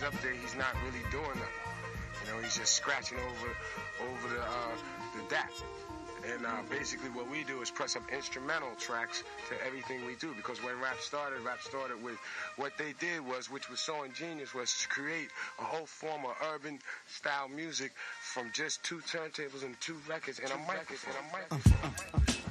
up there, he's not really doing nothing. You know, he's just scratching over the DAT. And basically what we do is press up instrumental tracks to everything we do. Because when rap started with what they did was, which was so ingenious, was to create a whole form of urban style music from just two turntables and two records and a microphone.